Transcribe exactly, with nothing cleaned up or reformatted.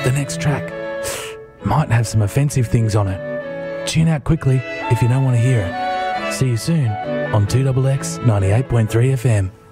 the next track might have some offensive things on it. Tune out quickly if you don't want to hear it. See you soon on two X X ninety-eight point three F M.